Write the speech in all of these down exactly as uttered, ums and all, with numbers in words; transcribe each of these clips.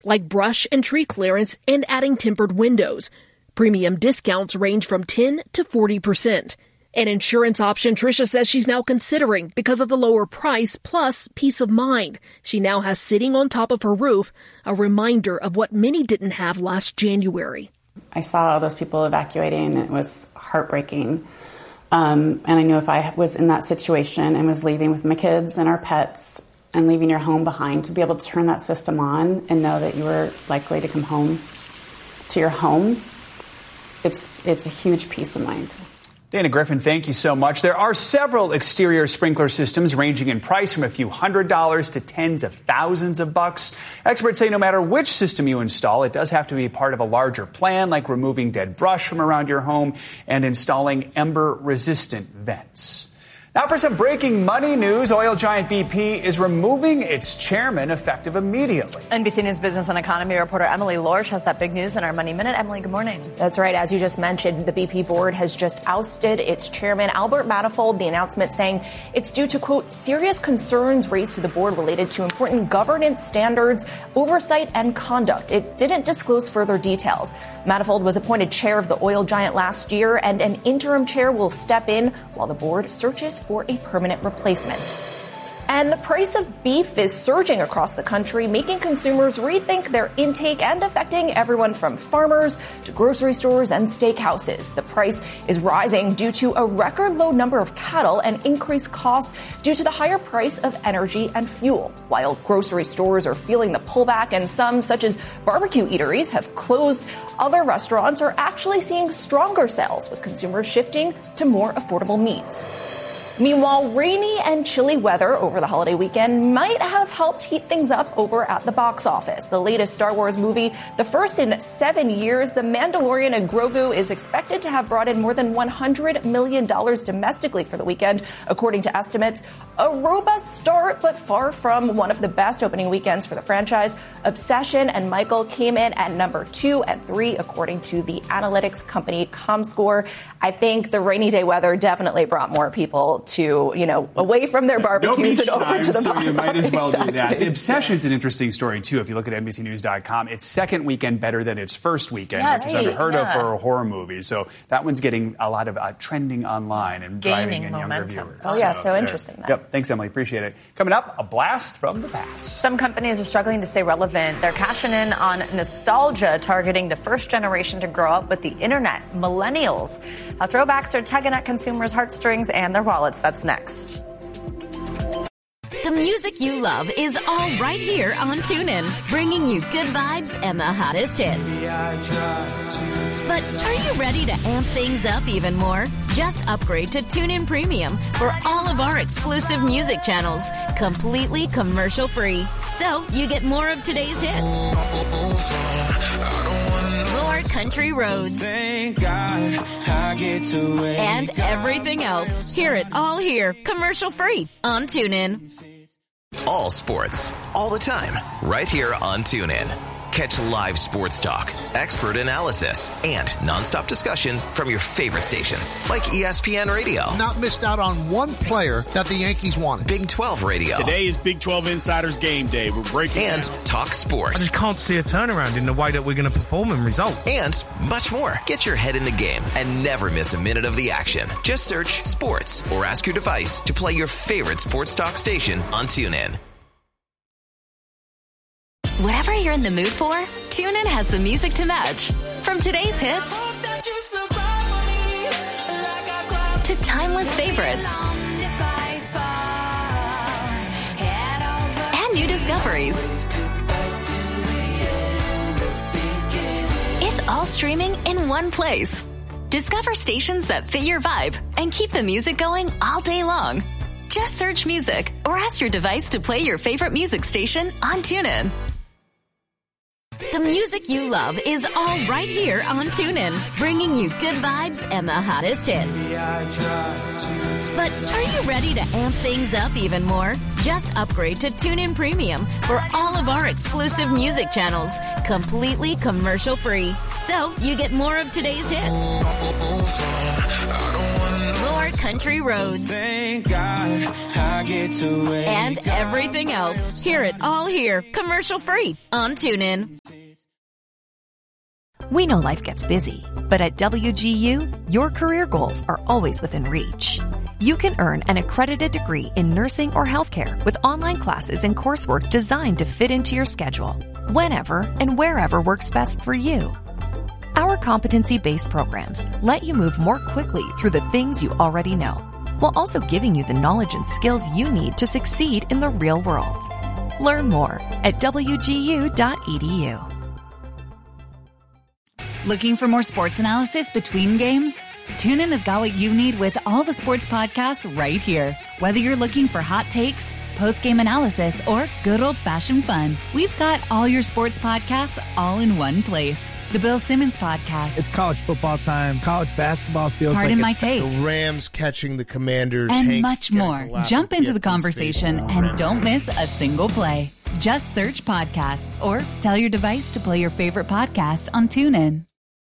like brush and tree clearance and adding tempered windows. Premium discounts range from ten to forty percent. An insurance option Tricia says she's now considering because of the lower price plus peace of mind she now has sitting on top of her roof, a reminder of what many didn't have last January. I saw all those people evacuating. It was heartbreaking. Um, and I knew if I was in that situation and was leaving with my kids and our pets and leaving your home behind, to be able to turn that system on and know that you were likely to come home to your home, it's it's a huge peace of mind. Dana Griffin, thank you so much. There are several exterior sprinkler systems ranging in price from a few hundred dollars to tens of thousands of bucks. Experts say no matter which system you install, it does have to be part of a larger plan, like removing dead brush from around your home and installing ember-resistant vents. Now for some breaking money news, oil giant B P is removing its chairman effective immediately. N B C News business and economy reporter Emily Lorsch has that big news in our Money Minute. Emily, good morning. That's right. As you just mentioned, the B P board has just ousted its chairman, Albert Manifold. The announcement saying it's due to, quote, serious concerns raised to the board related to important governance standards, oversight, and conduct. It didn't disclose further details. Manifold was appointed chair of the oil giant last year, and an interim chair will step in while the board searches for a permanent replacement. And the price of beef is surging across the country, making consumers rethink their intake and affecting everyone from farmers to grocery stores and steakhouses. The price is rising due to a record low number of cattle and increased costs due to the higher price of energy and fuel. While grocery stores are feeling the pullback and some, such as barbecue eateries, have closed, other restaurants are actually seeing stronger sales, with consumers shifting to more affordable meats. Meanwhile, rainy and chilly weather over the holiday weekend might have helped heat things up over at the box office. The latest Star Wars movie, the first in seven years, The Mandalorian and Grogu, is expected to have brought in more than one hundred million dollars domestically for the weekend, according to estimates. A robust start, but far from one of the best opening weekends for the franchise. Obsession and Michael came in at number two and three, according to the analytics company ComScore. I think the rainy day weather definitely brought more people to, you know, away from their barbecues no and over time, to the so bar. you might as well exactly. do that. The Obsession's an interesting story, too. If you look at N B C News dot com, its second weekend better than its first weekend, yes, which is unheard yeah. of for a horror movie. So that one's getting a lot of uh, trending online and Gaining driving in momentum. younger viewers. Oh, yeah, so, so interesting. That. Yep, thanks, Emily. Appreciate it. Coming up, a blast from the past. Some companies are struggling to stay relevant. They're cashing in on nostalgia, targeting the first generation to grow up with the internet, millennials. How throwbacks are tugging at consumers' heartstrings and their wallets. That's next. The music you love is all right here on TuneIn, bringing you good vibes and the hottest hits. But are you ready to amp things up even more? Just upgrade to TuneIn Premium for all of our exclusive music channels, completely commercial-free. So you get more of today's hits, more country roads, and everything else. Hear it all here, commercial-free on TuneIn. All sports, all the time, right here on TuneIn. Catch live sports talk, expert analysis, and nonstop discussion from your favorite stations, like E S P N Radio. Not missed out on one player that the Yankees wanted. Big twelve Radio. Today is Big twelve Insiders Game Day. We're breaking And down. Talk Sports. I just can't see a turnaround in the way that we're going to perform and result. And much more. Get your head in the game and never miss a minute of the action. Just search Sports or ask your device to play your favorite sports talk station on TuneIn. Whatever you're in the mood for, TuneIn has the music to match. From today's hits to timeless favorites and new discoveries. It's all streaming in one place. Discover stations that fit your vibe and keep the music going all day long. Just search music or ask your device to play your favorite music station on TuneIn. The music you love is all right here on TuneIn, bringing you good vibes and the hottest hits. But are you ready to amp things up even more? Just upgrade to TuneIn Premium for all of our exclusive music channels, completely commercial-free. So you get more of today's hits, more more country roads. Thank God I get to wake And everything else. Hear it all here, commercial free on TuneIn. We know life gets busy, but at W G U, your career goals are always within reach. You can earn an accredited degree in nursing or healthcare with online classes and coursework designed to fit into your schedule, whenever and wherever works best for you. Our competency-based programs let you move more quickly through the things you already know, while also giving you the knowledge and skills you need to succeed in the real world. Learn more at W G U dot E D U. Looking for more sports analysis between games? TuneIn has got what you need with all the sports podcasts right here. Whether you're looking for hot takes, post-game analysis, or good old-fashioned fun, we've got all your sports podcasts all in one place. The Bill Simmons Podcast. It's college football time. College basketball feels Pardon like my it's take. The Rams catching the Commanders. And Hank much more. Jump into the conversation and don't miss a single play. Just search podcasts or tell your device to play your favorite podcast on TuneIn.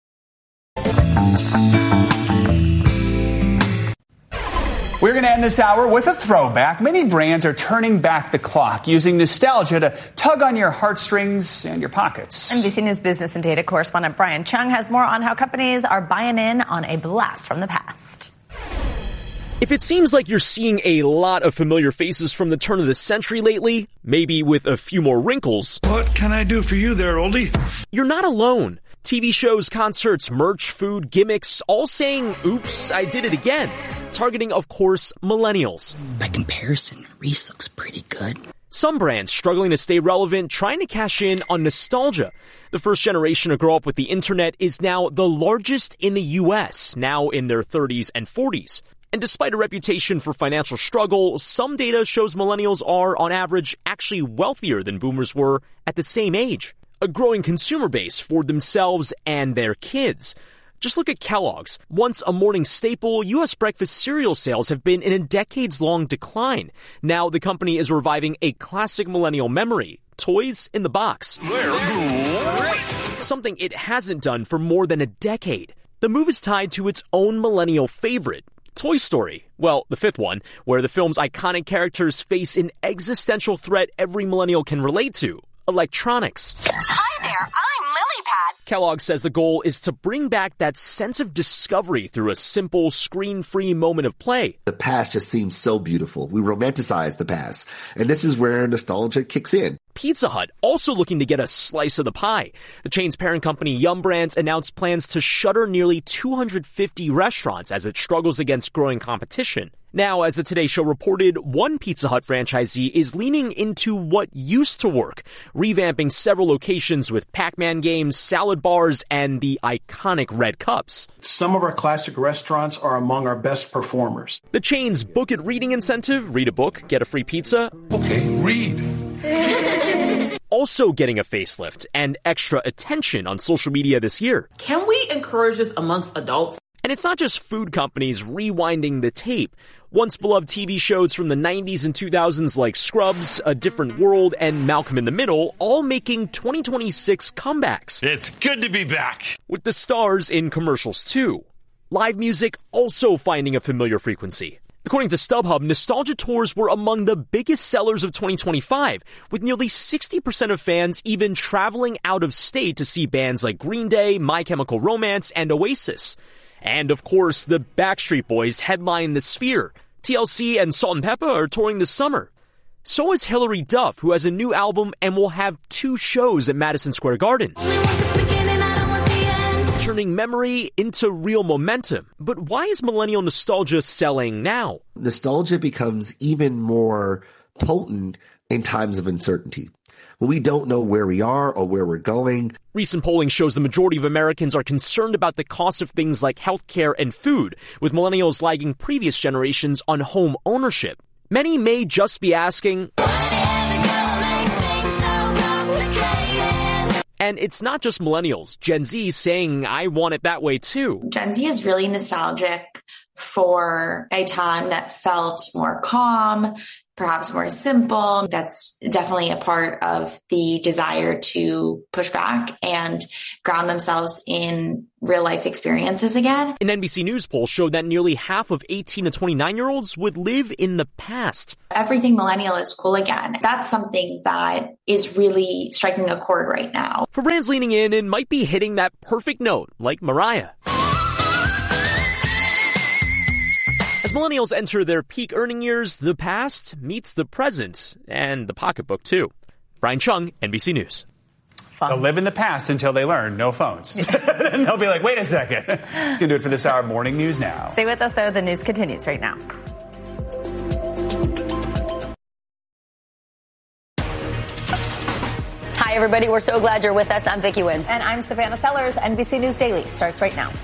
We're going to end this hour with a throwback. Many brands are turning back the clock, using nostalgia to tug on your heartstrings and your pockets. N B C News business and data correspondent Brian Chung has more on how companies are buying in on a blast from the past. If it seems like you're seeing a lot of familiar faces from the turn of the century lately, maybe with a few more wrinkles. What can I do for you there, oldie? You're not alone. T V shows, concerts, merch, food, gimmicks, all saying, oops, I did it again. Targeting, of course, millennials. By comparison, Reese looks pretty good. Some brands struggling to stay relevant, trying to cash in on nostalgia. The first generation to grow up with the internet is now the largest in the U S, now in their thirties and forties. And despite a reputation for financial struggle, some data shows millennials are, on average, actually wealthier than boomers were at the same age. A growing consumer base for themselves and their kids. Just look at Kellogg's. Once a morning staple, U S breakfast cereal sales have been in a decades-long decline. Now the company is reviving a classic millennial memory, toys in the box. Something it hasn't done for more than a decade. The move is tied to its own millennial favorite, Toy Story. Well, the fifth one, where the film's iconic characters face an existential threat every millennial can relate to. Electronics. Hi there, I'm LilyPad. Kellogg says the goal is to bring back that sense of discovery through a simple, screen-free moment of play. The past just seems so beautiful. We romanticize the past, and this is where nostalgia kicks in. Pizza Hut also looking to get a slice of the pie. The chain's parent company Yum Brands announced plans to shutter nearly two hundred fifty restaurants as it struggles against growing competition. Now, as the Today Show reported, one Pizza Hut franchisee is leaning into what used to work, revamping several locations with Pac-Man games, salad bars, and the iconic red cups. Some of our classic restaurants are among our best performers. The chain's Book It reading incentive, read a book, get a free pizza. Okay, read. Also getting a facelift and extra attention on social media this year. Can we encourage this amongst adults? And it's not just food companies rewinding the tape. Once beloved T V shows from the nineties and two thousands like Scrubs, A Different World, and Malcolm in the Middle all making twenty twenty-six comebacks. It's good to be back. With the stars in commercials too. Live music also finding a familiar frequency. According to StubHub, nostalgia tours were among the biggest sellers of twenty twenty-five, with nearly sixty percent of fans even traveling out of state to see bands like Green Day, My Chemical Romance, and Oasis. And of course, the Backstreet Boys headline the Sphere. T L C and Salt and Pepper are touring this summer. So is Hilary Duff, who has a new album and will have two shows at Madison Square Garden. Turning memory into real momentum. But why is millennial nostalgia selling now? Nostalgia becomes even more potent in times of uncertainty, when we don't know where we are or where we're going. Recent polling shows the majority of Americans are concerned about the cost of things like healthcare and food, with millennials lagging previous generations on home ownership. Many may just be asking, and it's not just millennials. Gen Z saying, I want it that way too. Gen Z is really nostalgic for a time that felt more calm perhaps more simple. That's definitely a part of the desire to push back and ground themselves in real life experiences again. An N B C News poll showed that nearly half of eighteen to twenty-nine year olds would live in the past. Everything millennial is cool again. That's something that is really striking a chord right now. For brands leaning in, it might be hitting that perfect note like Mariah. As millennials enter their peak earning years, the past meets the present, and the pocketbook too. Brian Chung, N B C News. They'll live in the past until they learn no phones. And they'll be like, wait a second. It's going to do it for this hour of Morning News Now. Stay with us, though. The news continues right now. Hi, everybody. We're so glad you're with us. I'm Vicki Wynn. And I'm Savannah Sellers. N B C News Daily starts right now.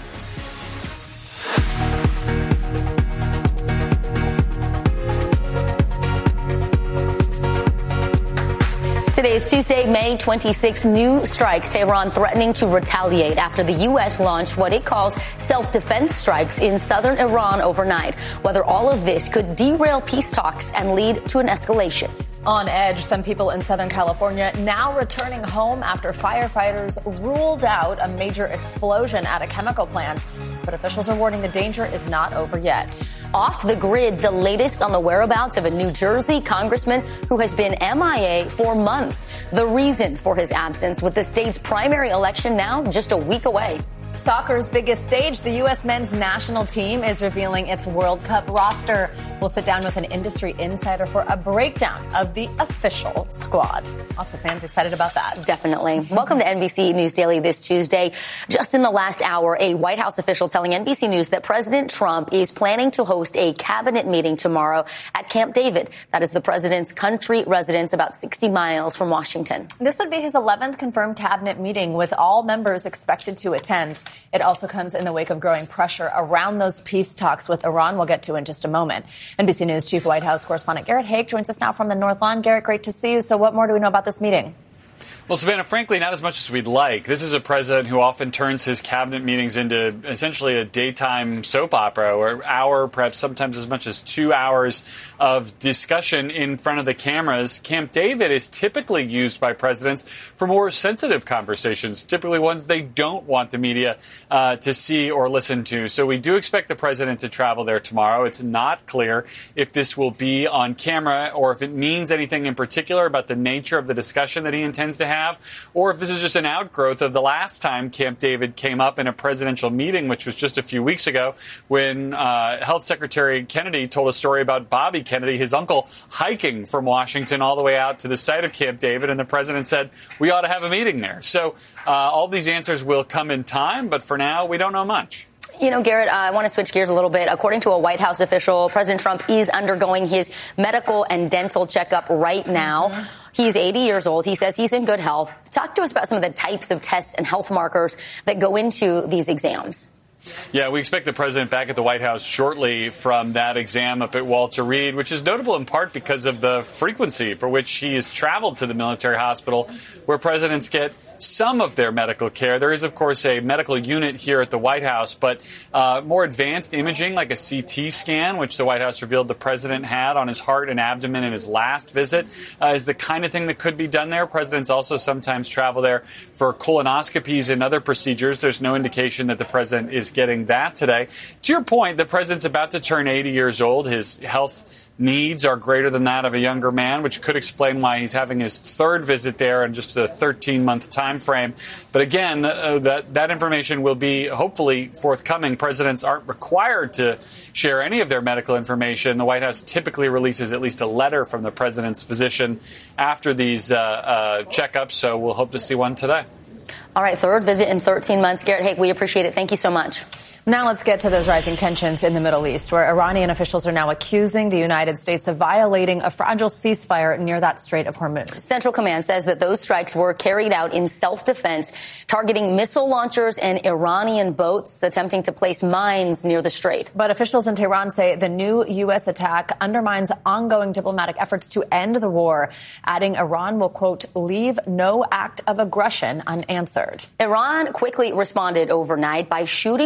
Today is Tuesday, May twenty-sixth. New strikes, Tehran threatening to retaliate after the U S launched what it calls self-defense strikes in southern Iran overnight. Whether all of this could derail peace talks and lead to an escalation. On edge, some people in Southern California now returning home after firefighters ruled out a major explosion at a chemical plant. But officials are warning the danger is not over yet. Off the grid, the latest on the whereabouts of a New Jersey congressman who has been M I A for months. The reason for his absence, with the state's primary election now just a week away. Soccer's biggest stage, the U S men's national team is revealing its World Cup roster. We'll sit down with an industry insider for a breakdown of the official squad. Lots of fans excited about that. Definitely. Welcome to N B C News Daily this Tuesday. Just in the last hour, a White House official telling N B C News that President Trump is planning to host a cabinet meeting tomorrow at Camp David. That is the president's country residence about sixty miles from Washington. This would be his eleventh confirmed cabinet meeting, with all members expected to attend. It also comes in the wake of growing pressure around those peace talks with Iran we'll get to in just a moment. N B C News Chief White House correspondent Garrett Haake joins us now from the North Lawn. Garrett, great to see you. So what more do we know about this meeting? Well, Savannah, frankly, not as much as we'd like. This is a president who often turns his cabinet meetings into essentially a daytime soap opera, or hour, perhaps sometimes as much as two hours of discussion in front of the cameras. Camp David is typically used by presidents for more sensitive conversations, typically ones they don't want the media uh, to see or listen to. So we do expect the president to travel there tomorrow. It's not clear if this will be on camera or if it means anything in particular about the nature of the discussion that he intends to have. Have, or if this is just an outgrowth of the last time Camp David came up in a presidential meeting, which was just a few weeks ago, when uh, Health Secretary Kennedy told a story about Bobby Kennedy, his uncle, hiking from Washington all the way out to the site of Camp David, and the president said, we ought to have a meeting there. So uh, all these answers will come in time, but for now, we don't know much. You know, Garrett, uh, I want to switch gears a little bit. According to a White House official, President Trump is undergoing his medical and dental checkup right now. Mm-hmm. He's eighty years old. He says he's in good health. Talk to us about some of the types of tests and health markers that go into these exams. Yeah, we expect the president back at the White House shortly from that exam up at Walter Reed, which is notable in part because of the frequency for which he has traveled to the military hospital, where presidents get some of their medical care. There is, of course, a medical unit here at the White House, but uh, more advanced imaging, like a C T scan, which the White House revealed the president had on his heart and abdomen in his last visit, uh, is the kind of thing that could be done there. Presidents also sometimes travel there for colonoscopies and other procedures. There's no indication that the president is getting that today. To your point, the president's about to turn eighty years old. His health needs are greater than that of a younger man, which could explain why he's having his third visit there in just a thirteen-month time frame. But again, uh, that, that information will be hopefully forthcoming. Presidents aren't required to share any of their medical information. The White House typically releases at least a letter from the president's physician after these uh, uh, checkups, so we'll hope to see one today. All right, third visit in thirteen months. Garrett Haake, we appreciate it. Thank you so much. Now let's get to those rising tensions in the Middle East, where Iranian officials are now accusing the United States of violating a fragile ceasefire near that Strait of Hormuz. Central Command says that those strikes were carried out in self-defense, targeting missile launchers and Iranian boats attempting to place mines near the strait. But officials in Tehran say the new U S attack undermines ongoing diplomatic efforts to end the war, adding Iran will, quote, leave no act of aggression unanswered. Iran quickly responded overnight by shooting down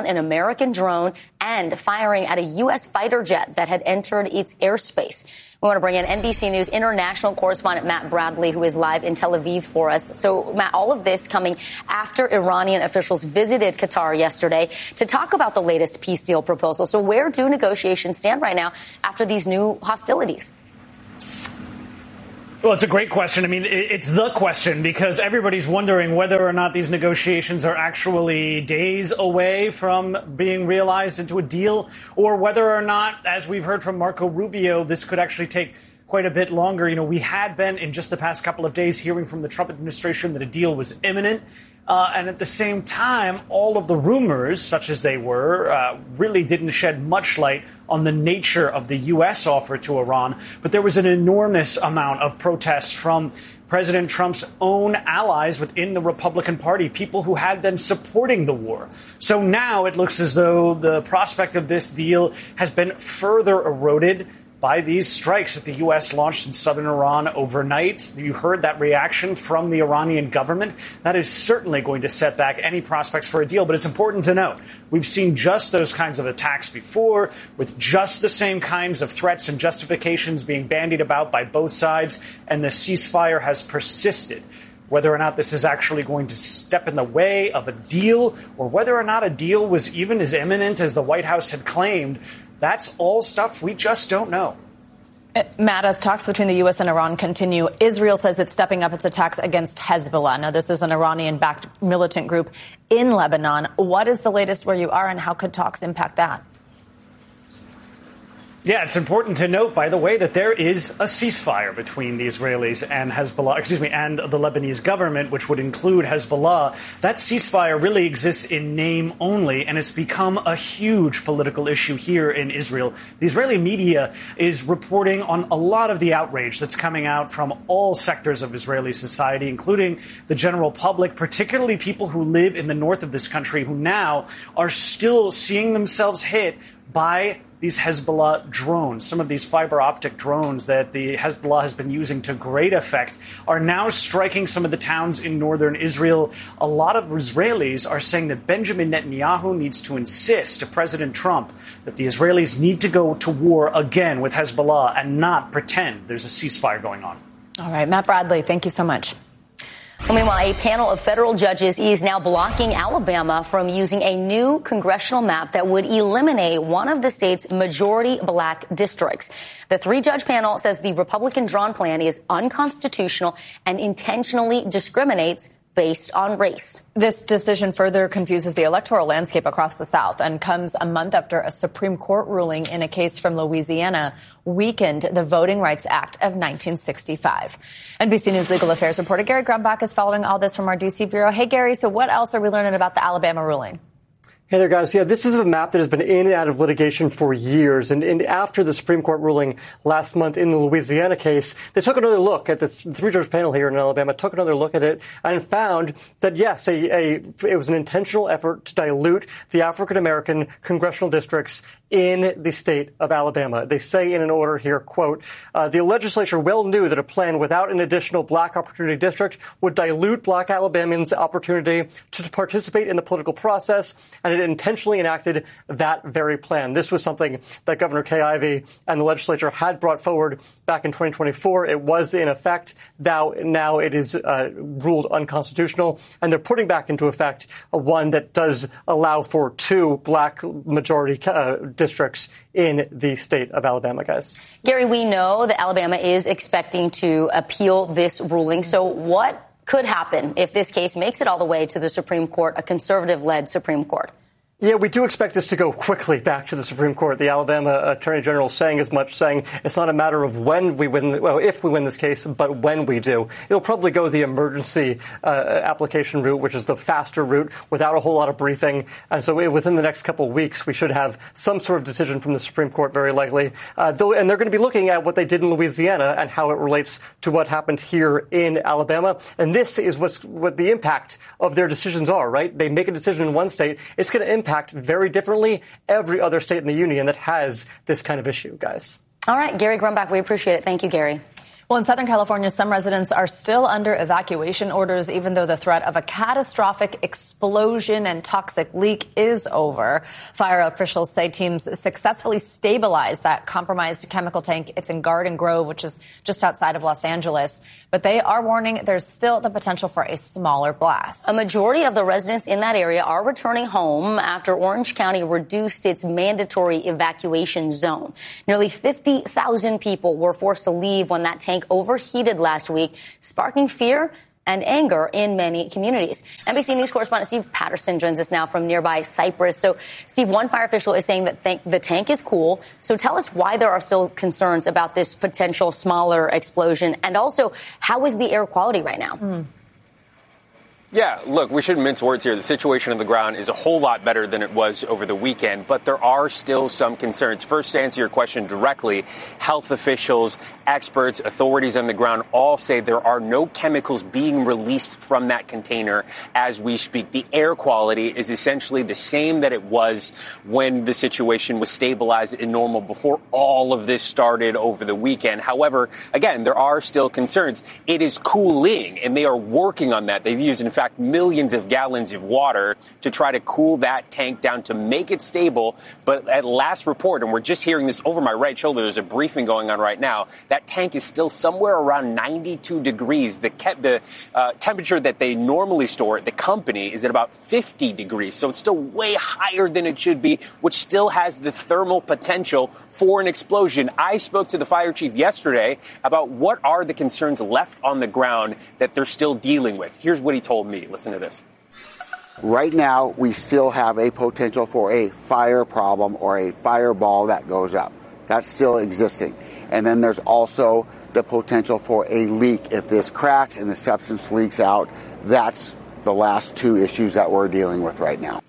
an American drone and firing at a U S fighter jet that had entered its airspace. We want to bring in N B C News international correspondent Matt Bradley, who is live in Tel Aviv for us. So, Matt, all of this coming after Iranian officials visited Qatar yesterday to talk about the latest peace deal proposal. So where do negotiations stand right now after these new hostilities? Well, it's a great question. I mean, it's the question because everybody's wondering whether or not these negotiations are actually days away from being realized into a deal, or whether or not, as we've heard from Marco Rubio, this could actually take quite a bit longer. You know, we had been in just the past couple of days hearing from the Trump administration that a deal was imminent. Uh, and at the same time, all of the rumors, such as they were, uh, really didn't shed much light on the nature of the U S offer to Iran. But there was an enormous amount of protests from President Trump's own allies within the Republican Party, people who had been supporting the war. So now it looks as though the prospect of this deal has been further eroded by these strikes that the U S launched in southern Iran overnight. You heard that reaction from the Iranian government. That is certainly going to set back any prospects for a deal. But it's important to note, we've seen just those kinds of attacks before, with just the same kinds of threats and justifications being bandied about by both sides, and the ceasefire has persisted. Whether or not this is actually going to step in the way of a deal, or whether or not a deal was even as imminent as the White House had claimed, that's all stuff we just don't know. Matt, as talks between the U S and Iran continue, Israel says it's stepping up its attacks against Hezbollah. Now, this is an Iranian-backed militant group in Lebanon. What is the latest where you are, and how could talks impact that? Yeah, it's important to note, by the way, that there is a ceasefire between the Israelis and Hezbollah, excuse me, and the Lebanese government, which would include Hezbollah. That ceasefire really exists in name only, and it's become a huge political issue here in Israel. The Israeli media is reporting on a lot of the outrage that's coming out from all sectors of Israeli society, including the general public, particularly people who live in the north of this country, who now are still seeing themselves hit by these Hezbollah drones. Some of these fiber optic drones that the Hezbollah has been using to great effect are now striking some of the towns in northern Israel. A lot of Israelis are saying that Benjamin Netanyahu needs to insist to President Trump that the Israelis need to go to war again with Hezbollah and not pretend there's a ceasefire going on. All right, Matt Bradley, thank you so much. Well, meanwhile, a panel of federal judges is now blocking Alabama from using a new congressional map that would eliminate one of the state's majority black districts. The three-judge panel says the Republican-drawn plan is unconstitutional and intentionally discriminates based on race. This decision further confuses the electoral landscape across the South and comes a month after a Supreme Court ruling in a case from Louisiana weakened the Voting Rights Act of nineteen sixty-five. N B C News legal affairs reporter Gary Grumbach is following all this from our D C bureau. Hey, Gary, so what else are we learning about the Alabama ruling? Hey there, guys. Yeah, this is a map that has been in and out of litigation for years. And, and after the Supreme Court ruling last month in the Louisiana case, they took another look at the three-judge panel here in Alabama, took another look at it, and found that, yes, a, a, it was an intentional effort to dilute the African-American congressional districts in the state of Alabama. They say in an order here, quote, uh, the legislature well knew that a plan without an additional black opportunity district would dilute black Alabamians' opportunity to participate in the political process, and it intentionally enacted that very plan. This was something that Governor Kay Ivey and the legislature had brought forward back in twenty twenty-four. It was in effect. Now, now it is uh, ruled unconstitutional, and they're putting back into effect a one that does allow for two black majority uh, districts in the state of Alabama, guys. Gary, we know that Alabama is expecting to appeal this ruling. So what could happen if this case makes it all the way to the Supreme Court, a conservative-led Supreme Court? Yeah, we do expect this to go quickly back to the Supreme Court. The Alabama Attorney General saying as much, saying it's not a matter of when we win, well, if we win this case, but when we do. It'll probably go the emergency uh, application route, which is the faster route, without a whole lot of briefing. And so within the next couple of weeks, we should have some sort of decision from the Supreme Court, very likely. Uh, and they're going to be looking at what they did in Louisiana and how it relates to what happened here in Alabama. And this is what's, what the impact of their decisions are, right? They make a decision in one state. It's going to impact very differently every other state in the union that has this kind of issue, guys. All right, Gary Grumbach, we appreciate it. Thank you, Gary. Well, in Southern California, some residents are still under evacuation orders, even though the threat of a catastrophic explosion and toxic leak is over. Fire officials say teams successfully stabilized that compromised chemical tank. It's in Garden Grove, which is just outside of Los Angeles. But they are warning there's still the potential for a smaller blast. A majority of the residents in that area are returning home after Orange County reduced its mandatory evacuation zone. Nearly fifty thousand people were forced to leave when that tank overheated last week, sparking fear and anger in many communities. N B C News correspondent Steve Patterson joins us now from nearby Cypress. So, Steve, one fire official is saying that th- the tank is cool. So tell us why there are still concerns about this potential smaller explosion, and also how is the air quality right now? Mm. Yeah, look, we shouldn't mince words here. The situation on the ground is a whole lot better than it was over the weekend, but there are still some concerns. First, to answer your question directly, health officials, experts, authorities on the ground all say there are no chemicals being released from that container as we speak. The air quality is essentially the same that it was when the situation was stabilized and normal before all of this started over the weekend. However, again, there are still concerns. It is cooling, and they are working on that. They've used, in fact, millions of gallons of water to try to cool that tank down to make it stable. But at last report, and we're just hearing this over my right shoulder, there's a briefing going on right now, that tank is still somewhere around ninety-two degrees. The, ke- the uh, temperature that they normally store at the company is at about fifty degrees. So it's still way higher than it should be, which still has the thermal potential for an explosion. I spoke to the fire chief yesterday about what are the concerns left on the ground that they're still dealing with. Here's what he told me. Listen to this. Right now, we still have a potential for a fire problem or a fireball that goes up. That's still existing. And then there's also the potential for a leak. If this cracks and the substance leaks out, that's the last two issues that we're dealing with right now.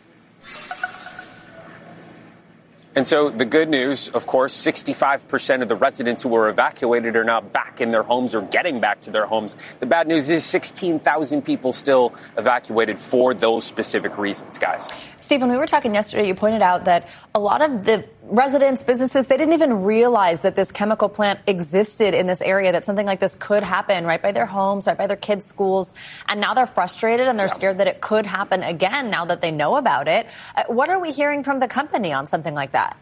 And so the good news, of course, sixty-five percent of the residents who were evacuated are now back in their homes or getting back to their homes. The bad news is sixteen thousand people still evacuated for those specific reasons, guys. Steve, when we were talking yesterday, you pointed out that a lot of the residents, businesses, they didn't even realize that this chemical plant existed in this area, that something like this could happen right by their homes, right by their kids' schools. And now they're frustrated and they're yeah. scared that it could happen again now that they know about it. Uh, what are we hearing from the company on something like that?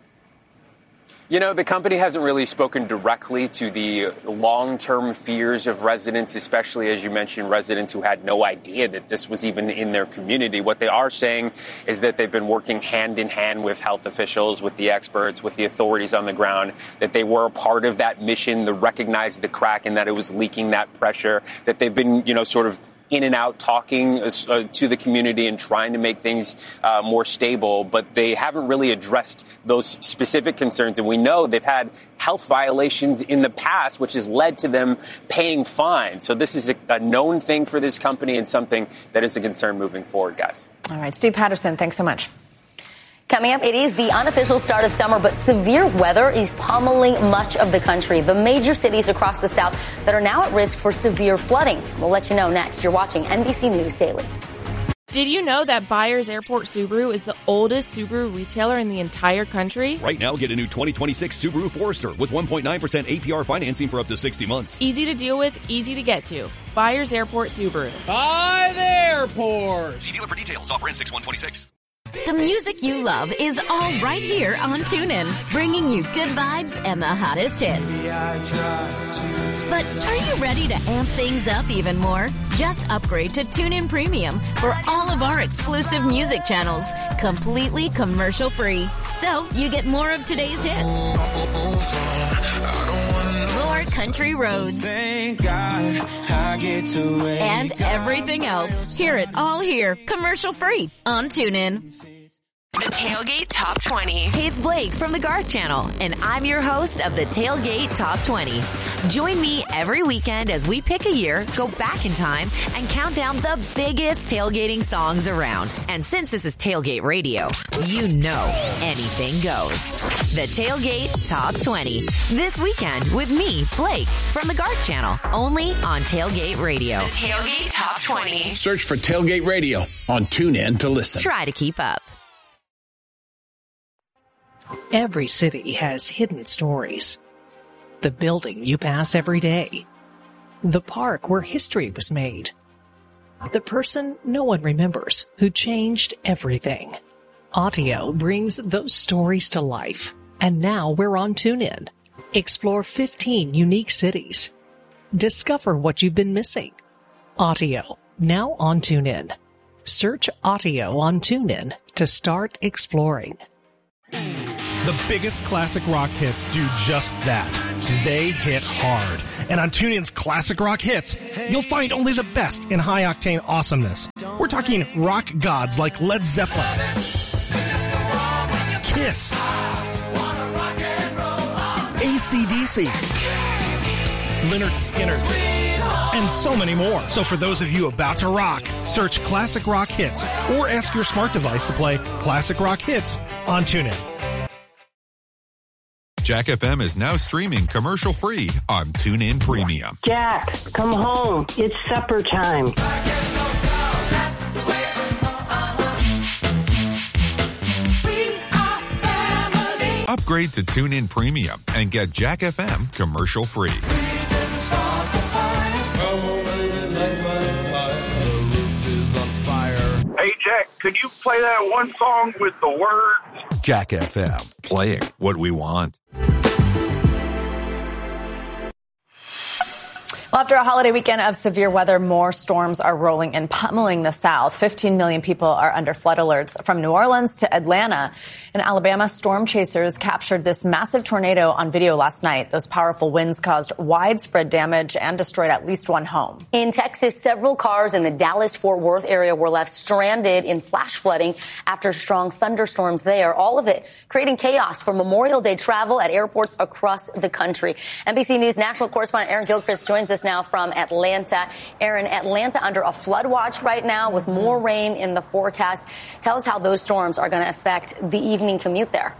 You know, the company hasn't really spoken directly to the long-term fears of residents, especially, as you mentioned, residents who had no idea that this was even in their community. What they are saying is that they've been working hand-in-hand with health officials, with the experts, with the authorities on the ground, that they were a part of that mission to recognize the crack and that it was leaking that pressure, that they've been, you know, sort of in and out talking uh, to the community and trying to make things uh, more stable, but they haven't really addressed those specific concerns. And we know they've had health violations in the past, which has led to them paying fines. So this is a, a known thing for this company and something that is a concern moving forward, guys. All right, Steve Patterson, thanks so much. Coming up, it is the unofficial start of summer, but severe weather is pummeling much of the country. The major cities across the South that are now at risk for severe flooding. We'll let you know next. You're watching N B C News Daily. Did you know that Byers Airport Subaru is the oldest Subaru retailer in the entire country? Right now, get a new twenty twenty-six Subaru Forester with one point nine percent A P R financing for up to sixty months. Easy to deal with, easy to get to. Byers Airport Subaru. By the airport. See dealer for details. Offer ends six one twenty-six. The music you love is all right here on TuneIn, bringing you good vibes and the hottest hits. But are you ready to amp things up even more? Just upgrade to TuneIn Premium for all of our exclusive music channels, completely commercial-free. So you get more of today's hits, more country roads, Thank God I get to wake and everything else. Hear it all here, commercial-free on TuneIn. The Tailgate Top twenty. Hey, it's Blake from the Garth Channel, and I'm your host of the Tailgate Top twenty. Join me every weekend as we pick a year, go back in time, and count down the biggest tailgating songs around. And since this is Tailgate Radio, you know anything goes. The Tailgate Top twenty. This weekend with me, Blake, from the Garth Channel, only on Tailgate Radio. The Tailgate Top twenty. Search for Tailgate Radio on TuneIn to listen. Try to keep up. Every city has hidden stories. The building you pass every day. The park where history was made. The person no one remembers who changed everything. Audio brings those stories to life. And now we're on TuneIn. Explore fifteen unique cities. Discover what you've been missing. Audio, now on TuneIn. Search Audio on TuneIn to start exploring. The biggest classic rock hits do just that. They hit hard. And on TuneIn's Classic Rock Hits, you'll find only the best in high-octane awesomeness. We're talking rock gods like Led Zeppelin, Kiss, A C D C, Lynyrd Skynyrd, and so many more. So for those of you about to rock, search Classic Rock Hits or ask your smart device to play Classic Rock Hits on TuneIn. Jack F M is now streaming commercial-free on TuneIn Premium. Jack, come home. It's supper time. Upgrade to TuneIn Premium and get Jack F M commercial-free. Hey, Jack, could you play that one song with the words? Jack F M, playing what we want. Well, after a holiday weekend of severe weather, more storms are rolling and pummeling the South. fifteen million people are under flood alerts. From New Orleans to Atlanta in Alabama, storm chasers captured this massive tornado on video last night. Those powerful winds caused widespread damage and destroyed at least one home. In Texas, several cars in the Dallas-Fort Worth area were left stranded in flash flooding after strong thunderstorms there. All of it creating chaos for Memorial Day travel at airports across the country. N B C News national correspondent Aaron Gilchrist joins us now from Atlanta. Aaron, Atlanta under a flood watch right now with more rain in the forecast. Tell us how those storms are going to affect the evening commute there.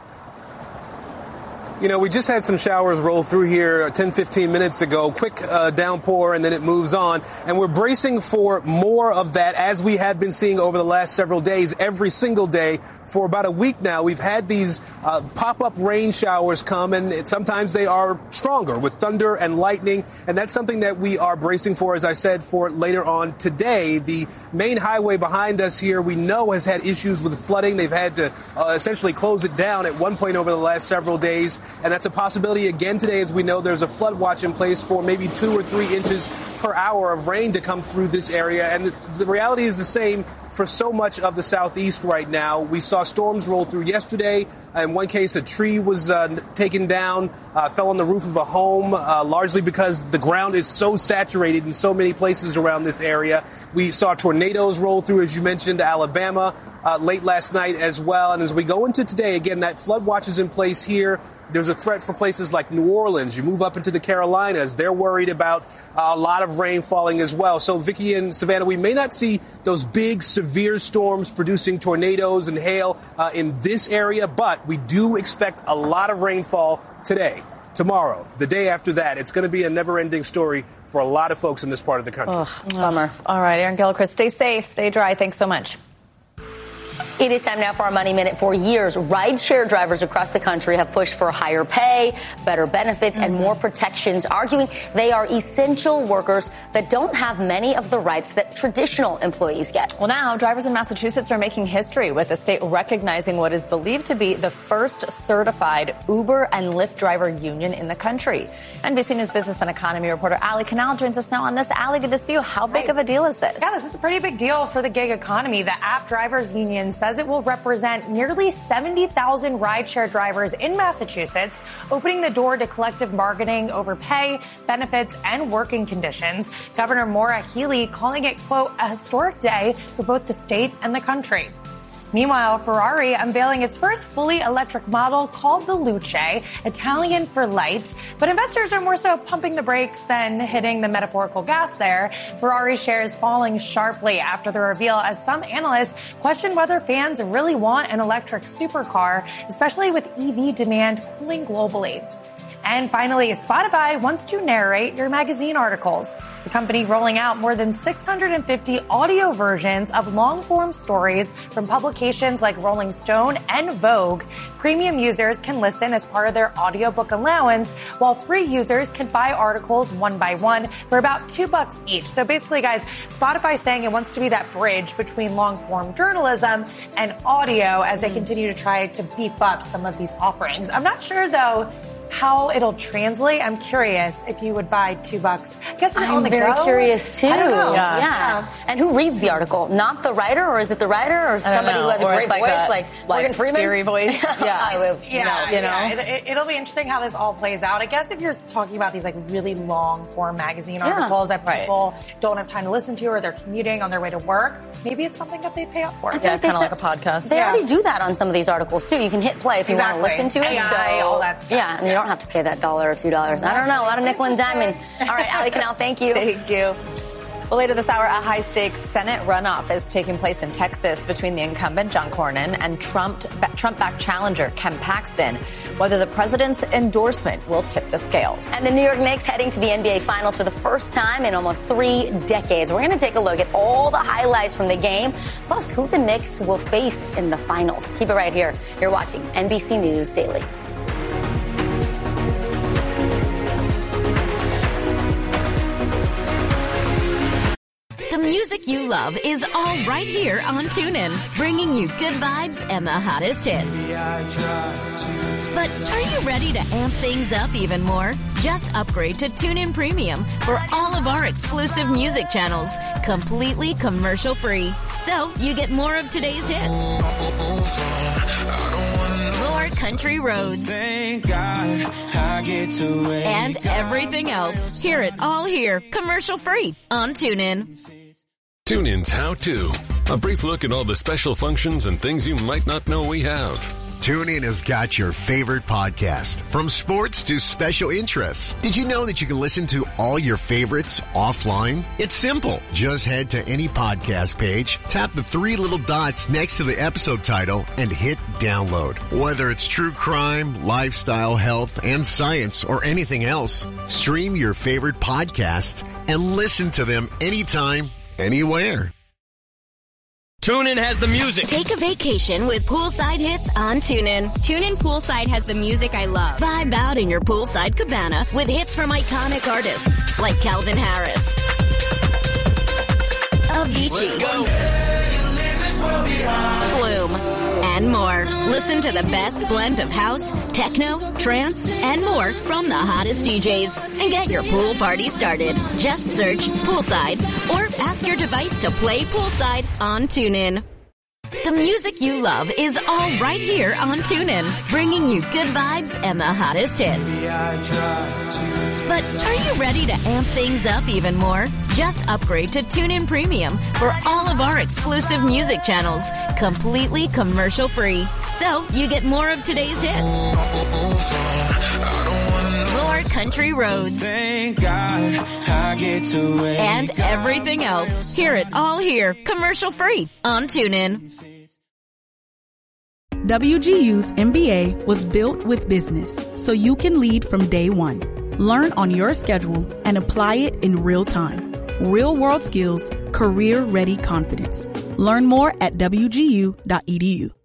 You know, we just had some showers roll through here ten, fifteen minutes ago. Quick uh, downpour, and then it moves on. And we're bracing for more of that, as we have been seeing over the last several days, every single day. For about a week now, we've had these uh, pop-up rain showers come, and it, sometimes they are stronger with thunder and lightning. And that's something that we are bracing for, as I said, for later on today. The main highway behind us here, we know, has had issues with flooding. They've had to uh, essentially close it down at one point over the last several days. And that's a possibility again today, as we know there's a flood watch in place for maybe two or three inches per hour of rain to come through this area. And the, the reality is the same for so much of the southeast right now. We saw storms roll through yesterday. In one case, a tree was uh, taken down, uh, fell on the roof of a home, uh, largely because the ground is so saturated in so many places around this area. We saw tornadoes roll through, as you mentioned, Alabama uh, late last night as well. And as we go into today, again, that flood watch is in place here. There's a threat for places like New Orleans. You move up into the Carolinas, they're worried about uh, a lot of rain falling as well. So, Vicki and Savannah, we may not see those big, severe storms producing tornadoes and hail uh, in this area, but we do expect a lot of rainfall today, tomorrow, the day after that. It's going to be a never-ending story for a lot of folks in this part of the country. Oh, bummer. All right, Aaron Gilchrist, stay safe, stay dry. Thanks so much. It is time now for our Money Minute. For years, rideshare drivers across the country have pushed for higher pay, better benefits, mm-hmm. and more protections, arguing they are essential workers that don't have many of the rights that traditional employees get. Well, now drivers in Massachusetts are making history with the state recognizing what is believed to be the first certified Uber and Lyft driver union in the country. N B C News business and economy reporter Ali Canal joins us now on this. Ali, good to see you. How big Hi. of a deal is this? Yeah, this is a pretty big deal for the gig economy. The App Drivers Union says it will represent nearly seventy thousand rideshare drivers in Massachusetts, opening the door to collective bargaining over pay, benefits, and working conditions. Governor Maura Healey calling it, quote, a historic day for both the state and the country. Meanwhile, Ferrari unveiling its first fully electric model called the Luce, Italian for light. But investors are more so pumping the brakes than hitting the metaphorical gas there. Ferrari shares falling sharply after the reveal as some analysts question whether fans really want an electric supercar, especially with E V demand cooling globally. And finally, Spotify wants to narrate your magazine articles. The company rolling out more than six hundred fifty audio versions of long-form stories from publications like Rolling Stone and Vogue. Premium users can listen as part of their audiobook allowance, while free users can buy articles one by one for about two bucks each. So basically, guys, Spotify saying it wants to be that bridge between long-form journalism and audio as they continue to try to beef up some of these offerings. I'm not sure, though, how it'll translate. I'm curious if you would buy two bucks. I guess I'm on the very go. curious too. I don't know. Yeah. Yeah. yeah. And who reads the article? Not the writer, or is it the writer, or somebody who has a or great like voice, a, like, like Morgan Freeman? Siri voice. Yeah. I will, Yeah, you know, yeah. you know. It, it, it'll be interesting how this all plays out. I guess if you're talking about these like really long form magazine Yeah. articles that people don't have time to listen to, or they're commuting on their way to work, maybe it's something that they pay up for. I feel like they kind of said- like a podcast. They Yeah. already do that on some of these articles too. You can hit play if you Exactly. want to listen to it. A I, so, all that stuff. Yeah, and you don't have to pay that dollar or two dollars. I don't know, a lot of nickel and diming. All right, Ali Canal, thank you. Thank you. Well, later this hour, a high-stakes Senate runoff is taking place in Texas between the incumbent, John Cornyn, and Trump, Trump-backed challenger, Ken Paxton. Whether the president's endorsement will tip the scales. And the New York Knicks heading to the N B A Finals for the first time in almost three decades. We're going to take a look at all the highlights from the game, plus who the Knicks will face in the finals. Keep it right here. You're watching N B C News Daily. The music you love is all right here on TuneIn, bringing you good vibes and the hottest hits. But are you ready to amp things up even more? Just upgrade to TuneIn Premium for all of our exclusive music channels, completely commercial-free. So you get more of today's hits, more country roads, Thank God I get to wake and everything else. Hear it all here, commercial-free on TuneIn. TuneIn's How To. A brief look at all the special functions and things you might not know we have. TuneIn has got your favorite podcast, from sports to special interests. Did you know that you can listen to all your favorites offline? It's simple. Just head to any podcast page, tap the three little dots next to the episode title, and hit download. Whether it's true crime, lifestyle, health, and science, or anything else, stream your favorite podcasts and listen to them anytime, anywhere. TuneIn has the music. Take a vacation with poolside hits on TuneIn. TuneIn Poolside has the music I love. Vibe out in your poolside cabana with hits from iconic artists like Calvin Harris, Avicii, Flume, and more. Listen to the best blend of house, techno, trance, and more from the hottest D Js. And get your pool party started. Just search Poolside or ask your device to play Poolside on TuneIn. The music you love is all right here on TuneIn, bringing you good vibes and the hottest hits. But are you ready to amp things up even more? Just upgrade to TuneIn Premium for all of our exclusive music channels, completely commercial-free. So you get more of today's hits, more country roads, Thank God I get to wake and everything else. Hear it all here, commercial-free on TuneIn. W G U's M B A was built with business, so you can lead from day one. Learn on your schedule and apply it in real time. Real world skills, career ready confidence. Learn more at w g u dot e d u.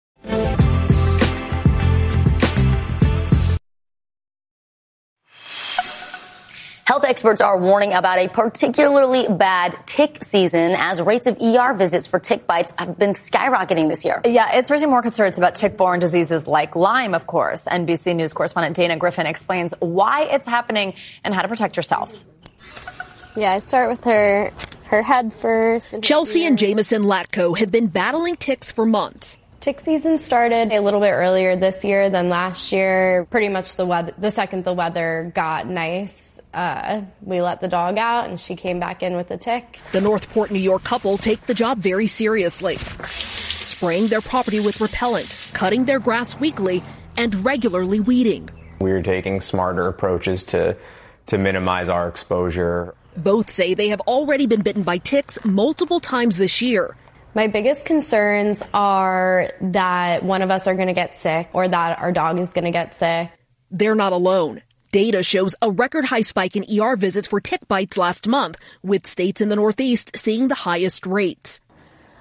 Health experts are warning about a particularly bad tick season as rates of E R visits for tick bites have been skyrocketing this year. Yeah, it's raising more concerns about tick-borne diseases like Lyme, of course. N B C News correspondent Dana Griffin explains why it's happening and how to protect yourself. Yeah, I start with her, her head first. And Chelsea and Jameson Latko have been battling ticks for months. Tick season started a little bit earlier this year than last year. Pretty much the weather, the second the weather got nice, uh, we let the dog out and she came back in with a tick. The Northport, New York couple take the job very seriously, spraying their property with repellent, cutting their grass weekly, and regularly weeding. We're taking smarter approaches to to minimize our exposure. Both say they have already been bitten by ticks multiple times this year. My biggest concerns are that one of us are going to get sick or that our dog is going to get sick. They're not alone. Data shows a record high spike in E R visits for tick bites last month, with states in the Northeast seeing the highest rates.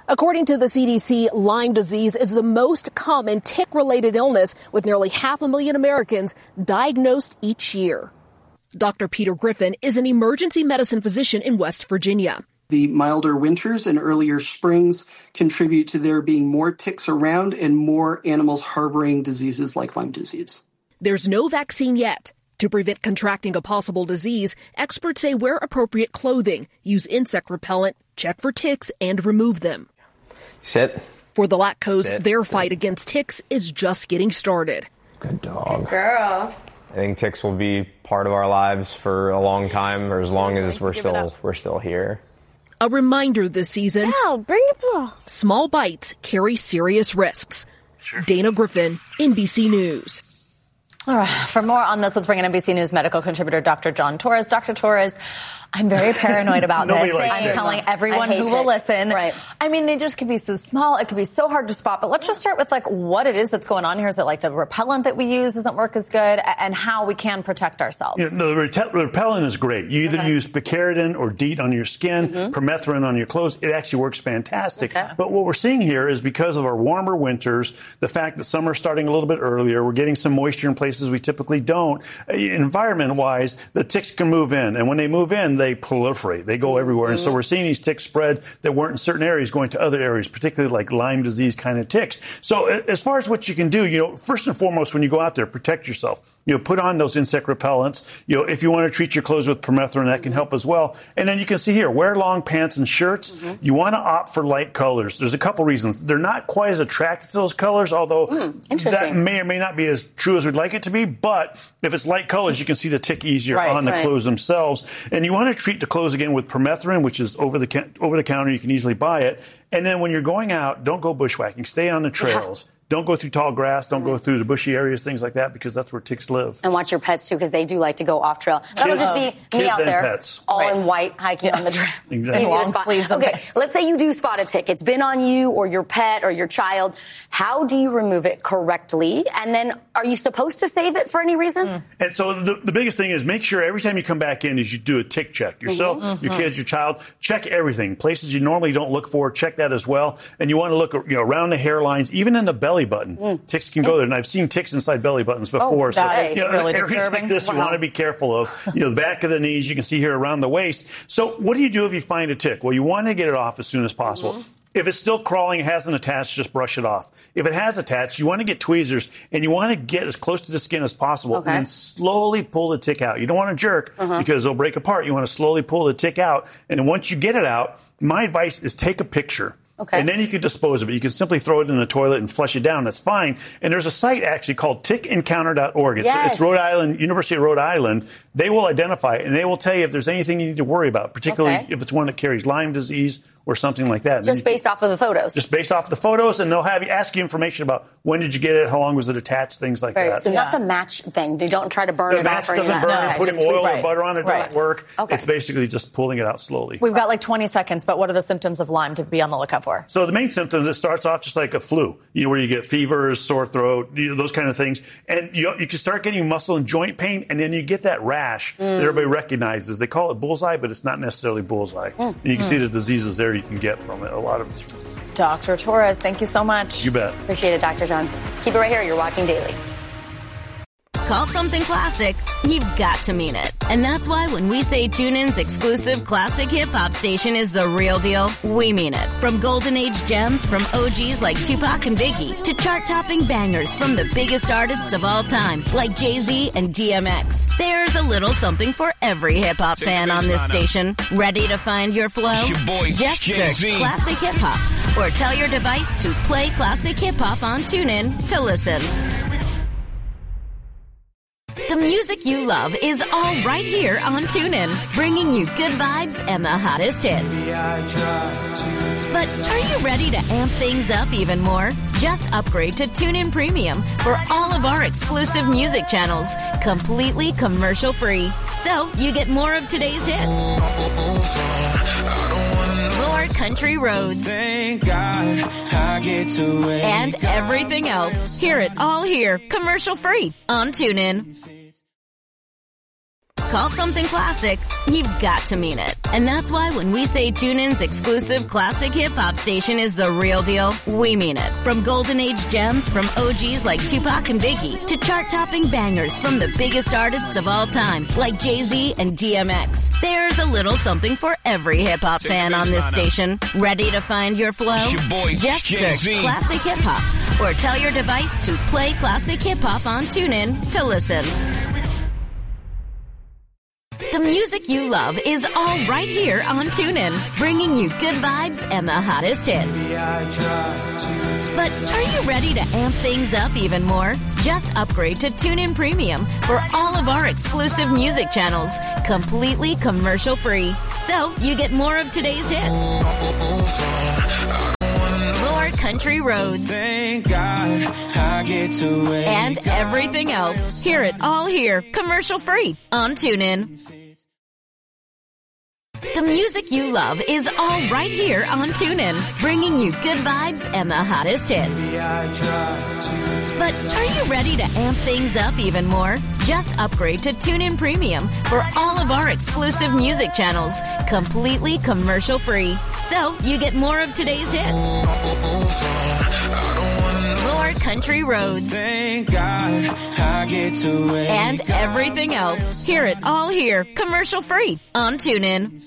According to the C D C, Lyme disease is the most common tick-related illness, with nearly half a million Americans diagnosed each year. Doctor Peter Griffin is an emergency medicine physician in West Virginia. The milder winters and earlier springs contribute to there being more ticks around and more animals harboring diseases like Lyme disease. There's no vaccine yet. To prevent contracting a possible disease, experts say wear appropriate clothing, use insect repellent, check for ticks, and remove them. Sit. For the Latkos, Sit. their Sit. fight against ticks is just getting started. Good dog. Good girl. I think ticks will be part of our lives for a long time, or as long as we're still we're still here. A reminder this season, Ow, bring it up. Small bites carry serious risks. Sure. Dana Griffin, N B C News. All right. For more on this, let's bring in N B C News medical contributor Doctor John Torres. Doctor Torres, I'm very paranoid about this. I'm ticks. telling everyone who will ticks. listen. Right. I mean, they just could be so small. It could be so hard to spot. But let's just start with like what it is that's going on here. Is it like the repellent that we use doesn't work as good, and how we can protect ourselves? You know, the rete- repellent is great. You either okay. use picaridin or DEET on your skin, mm-hmm. permethrin on your clothes. It actually works fantastic. Okay. But what we're seeing here is because of our warmer winters, the fact that summer's starting a little bit earlier, we're getting some moisture in places we typically don't. Environment-wise, the ticks can move in, and when they move in, they proliferate. They go everywhere. And so we're seeing these ticks spread that weren't in certain areas going to other areas, particularly like Lyme disease kind of ticks. So as far as what you can do, you know, first and foremost, when you go out there, protect yourself. You know, put on those insect repellents. You know, if you want to treat your clothes with permethrin, that can help as well. And then you can see here, wear long pants and shirts. Mm-hmm. You want to opt for light colors. There's a couple reasons. They're not quite as attracted to those colors, although mm, that may or may not be as true as we'd like it to be. But if it's light colors, you can see the tick easier right, on the right. clothes themselves. And you want to treat the clothes again with permethrin, which is over the over the counter. You can easily buy it. And then when you're going out, don't go bushwhacking. Stay on the trails. Yeah. Don't go through tall grass. Don't go through the bushy areas, things like that, because that's where ticks live. And watch your pets, too, because they do like to go off trail. That'll kids, just be kids me out and there, pets. all right. in white, hiking yeah. on the trail. Exactly. Long sleeves. Okay, let's say you do spot a tick. It's been on you or your pet or your child. How do you remove it correctly? And then are you supposed to save it for any reason? Mm. And so the, the biggest thing is make sure every time you come back in is you do a tick check. Yourself, mm-hmm. your kids, your child, check everything. Places you normally don't look for, check that as well. And you want to look you know, around the hairlines, even in the belly button. Mm. Ticks can go there, and I've seen ticks inside belly buttons before. Oh, that so, is you know, really areas disturbing. like this, wow. you want to be careful of. You know, the back of the knees, you can see here around the waist. So, what do you do if you find a tick? Well, you want to get it off as soon as possible. Mm-hmm. If it's still crawling, it hasn't attached, just brush it off. If it has attached, you want to get tweezers, and you want to get as close to the skin as possible, okay. and then slowly pull the tick out. You don't want to jerk uh-huh. because it'll break apart. You want to slowly pull the tick out, and then once you get it out, my advice is take a picture. Okay. And then you can dispose of it. You can simply throw it in the toilet and flush it down. That's fine. And there's a site actually called tick encounter dot org. It's, yes. it's Rhode Island, University of Rhode Island. They will identify it, and they will tell you if there's anything you need to worry about, particularly okay. if it's one that carries Lyme disease or something like that. Just based off of the photos. Just based off the photos, and they'll have you ask you information about when did you get it, how long was it attached, things like right. that. So yeah. not the match thing. You don't try to burn the it off. The match doesn't burn. No, putting oil right. or butter on it right. doesn't work. Okay. It's basically just pulling it out slowly. We've got like twenty seconds, but what are the symptoms of Lyme to be on the lookout for? So the main symptoms, it starts off just like a flu, you know, where you get fevers, sore throat, you know, those kind of things. And you, you can start getting muscle and joint pain, and then you get that rash mm. that everybody recognizes. They call it bullseye, but it's not necessarily bullseye. Mm. And you can mm. see the diseases there you can get from it. A lot of it's from disease. Doctor Torres, thank you so much. You bet. Appreciate it, Doctor John. Keep it right here. You're watching Daily. Call something classic, you've got to mean it. And that's why when we say TuneIn's exclusive classic hip-hop station is the real deal, we mean it. From golden age gems from O Gs like Tupac and Biggie to chart-topping bangers from the biggest artists of all time like Jay-Z and D M X. There's a little something for every hip-hop fan on this station. Ready to find your flow? Your boy, Just Jay-Z. search Classic Hip-Hop or tell your device to play Classic Hip-Hop on TuneIn to listen. The music you love is all right here on TuneIn, bringing you good vibes and the hottest hits. But are you ready to amp things up even more? Just upgrade to TuneIn Premium for all of our exclusive music channels, completely commercial-free. So you get more of today's hits. More country roads. Thank God I get to wake and everything else. Hear it all here, commercial-free on TuneIn. call something classic, you've got to mean it. And that's why when we say TuneIn's exclusive classic hip-hop station is the real deal, we mean it. From golden age gems from O Gs like Tupac and Biggie to chart-topping bangers from the biggest artists of all time like Jay-Z and D M X. There's a little something for every hip-hop fan on this station. Ready to find your flow? It's your boy, Just Jay-Z. search Classic Hip Hop or tell your device to play Classic Hip Hop on TuneIn to listen. The music you love is all right here on TuneIn, bringing you good vibes and the hottest hits. But are you ready to amp things up even more? Just upgrade to TuneIn Premium for all of our exclusive music channels, completely commercial-free. So you get more of today's hits. More country roads. Thank God I get to wake And everything else. Hear it all here, commercial-free on TuneIn. The music you love is all right here on TuneIn, bringing you good vibes and the hottest hits. But are you ready to amp things up even more? Just upgrade to TuneIn Premium for all of our exclusive music channels, completely commercial-free. So you get more of today's hits. More country roads. Thank God I get to wake And everything else. Hear it all here, commercial-free on TuneIn.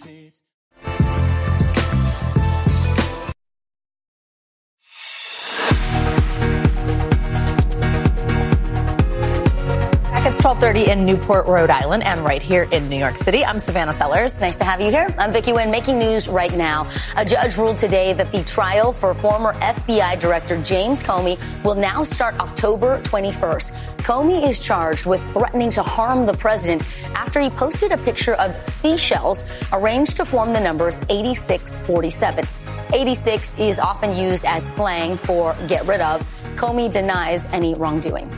It's twelve thirty in Newport, Rhode Island, and right here in New York City. I'm Savannah Sellers. Nice to have you here. I'm Vicki Wynn. Making news right now. A judge ruled today that the trial for former F B I Director James Comey will now start October twenty-first. Comey is charged with threatening to harm the president after he posted a picture of seashells arranged to form the numbers eighty-six forty-seven. eighty-six is often used as slang for get rid of. Comey denies any wrongdoing.